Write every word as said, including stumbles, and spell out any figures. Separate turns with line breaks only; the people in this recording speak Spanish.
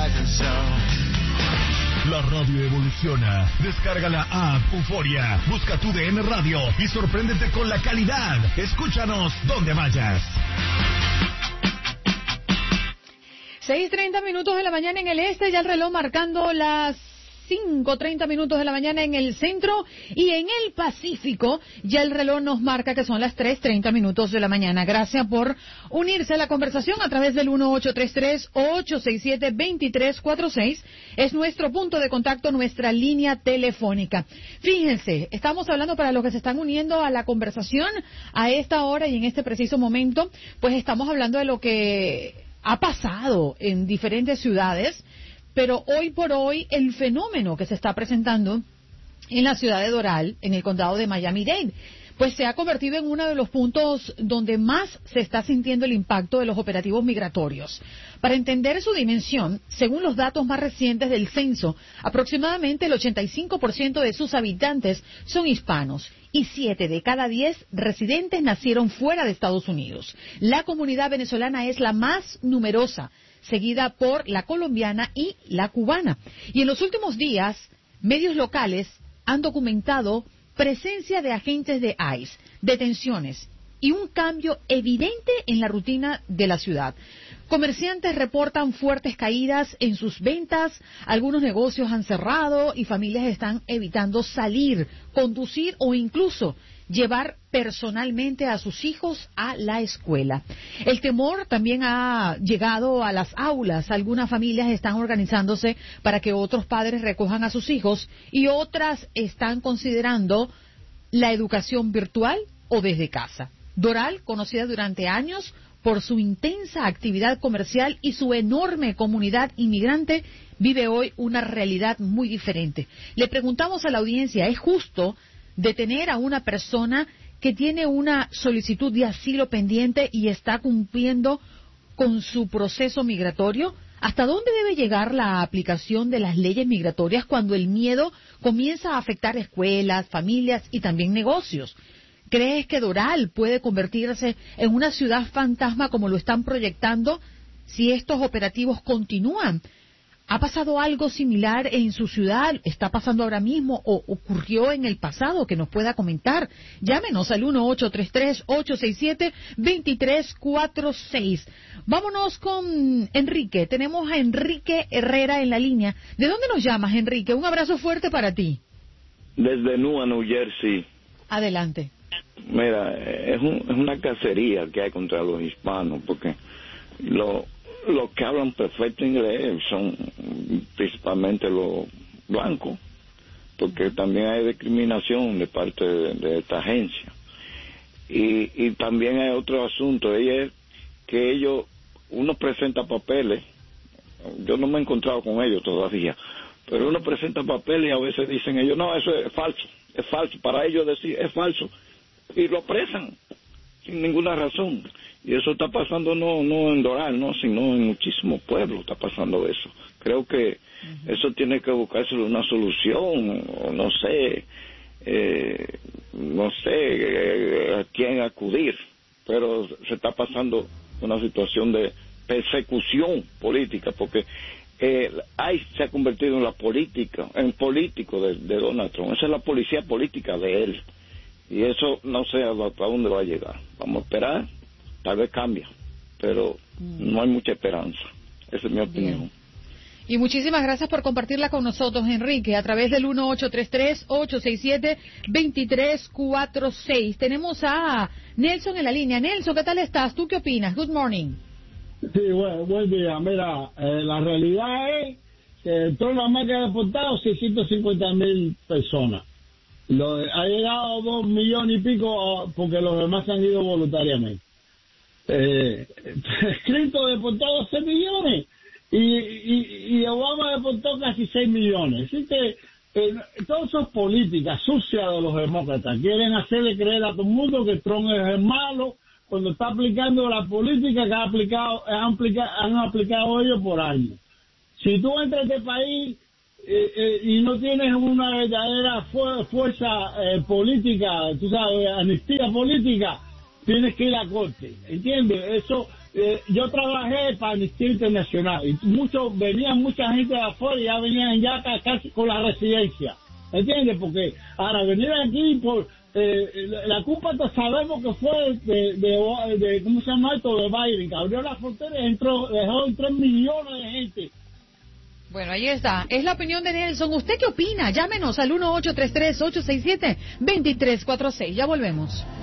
La radio evoluciona. Descarga la app Euforia. Busca tu D N Radio y sorpréndete con la calidad. Escúchanos donde vayas.
seis treinta minutos de la mañana en el este, ya el reloj marcando las cinco treinta minutos de la mañana en el centro, y en el Pacífico ya el reloj nos marca que son las tres treinta minutos de la mañana. Gracias por unirse a la conversación a través del uno ocho tres tres, ocho seis siete, dos tres cuatro seis. Es nuestro punto de contacto, nuestra línea telefónica. Fíjense, estamos hablando, para los que se están uniendo a la conversación a esta hora y en este preciso momento, pues estamos hablando de lo que ha pasado en diferentes ciudades. Pero hoy por hoy el fenómeno que se está presentando en la ciudad de Doral, en el condado de Miami-Dade, pues se ha convertido en uno de los puntos donde más se está sintiendo el impacto de los operativos migratorios. Para entender su dimensión, según los datos más recientes del censo, aproximadamente el ochenta y cinco por ciento de sus habitantes son hispanos y siete de cada diez residentes nacieron fuera de Estados Unidos. La comunidad venezolana es la más numerosa, seguida por la colombiana y la cubana. Y en los últimos días, medios locales han documentado presencia de agentes de ICE, detenciones y un cambio evidente en la rutina de la ciudad. Comerciantes reportan fuertes caídas en sus ventas, algunos negocios han cerrado y familias están evitando salir, conducir o incluso llevar personalmente a sus hijos a la escuela. El temor también ha llegado a las aulas. Algunas familias están organizándose para que otros padres recojan a sus hijos y otras están considerando la educación virtual o desde casa. Doral, conocida durante años por su intensa actividad comercial y su enorme comunidad inmigrante, vive hoy una realidad muy diferente. Le preguntamos a la audiencia, ¿es justo detener a una persona que tiene una solicitud de asilo pendiente y está cumpliendo con su proceso migratorio? ¿Hasta dónde debe llegar la aplicación de las leyes migratorias cuando el miedo comienza a afectar escuelas, familias y también negocios? ¿Crees que Doral puede convertirse en una ciudad fantasma como lo están proyectando si estos operativos continúan? ¿Ha pasado algo similar en su ciudad? ¿Está pasando ahora mismo o ocurrió en el pasado que nos pueda comentar? Llámenos al uno ocho tres tres, ocho seis siete, dos tres cuatro seis. Vámonos con Enrique. Tenemos a Enrique Herrera en la línea. ¿De dónde nos llamas, Enrique? Un abrazo fuerte para ti.
Desde Newark, New Jersey.
Adelante.
Mira, es, un, es una cacería que hay contra los hispanos, porque lo... los que hablan perfecto inglés son principalmente los blancos, porque también hay discriminación de parte de, de esta agencia. Y, y también hay otro asunto, y es que ellos, uno presenta papeles, yo no me he encontrado con ellos todavía, pero uno presenta papeles y a veces dicen ellos, no, eso es falso, es falso, para ellos decir es falso, y lo apresan sin ninguna razón. Y eso está pasando no no en Doral, no, sino en muchísimos pueblos está pasando eso. Creo que uh-huh. eso tiene que buscarse una solución, o no sé, eh, no sé eh, a quién acudir, pero se está pasando una situación de persecución política, porque eh, ahí se ha convertido en la política, en político de, de Donald Trump. Esa es la policía política de él, y eso no sé a dónde va a llegar. Vamos a esperar. Tal vez cambia, pero no hay mucha esperanza. Esa es mi opinión.
Bien. Y muchísimas gracias por compartirla con nosotros, Enrique, a través del uno ocho tres tres, ocho seis siete, dos tres cuatro seis. Tenemos a Nelson en la línea. Nelson, ¿qué tal estás? ¿Tú qué opinas? Good morning.
Sí, bueno, buen día. Mira, eh, la realidad es que Trump nada más que ha deportado seiscientas cincuenta mil personas. Lo, ha llegado a dos millones y pico porque los demás se han ido voluntariamente. Eh, escrito deportó doce millones y, y, y Obama deportó casi seis millones. Así que eh, todo eso es política sucia de los demócratas. Quieren hacerle creer a todo el mundo que Trump es el malo cuando está aplicando la política que ha aplicado, han, aplicado, han aplicado ellos por años. Si tú entras a este país eh, eh, y no tienes una verdadera fu- fuerza eh, política, tú sabes, amnistía política, tienes que ir a corte, ¿entiendes? Eso eh, yo trabajé para Amnistía Internacional y mucho, venían mucha gente de afuera y ya venían ya casi con la residencia, ¿entiendes? Porque ahora venir aquí por eh, la culpa te sabemos que fue de, de, de ¿cómo se llama esto? De Biden, que abrió la frontera y entró, dejó entrar millones de gente.
Bueno, ahí está. Es la opinión de Nelson. ¿Usted qué opina? Llámenos al uno ocho tres tres, ocho seis siete, dos tres cuatro seis. Ya volvemos.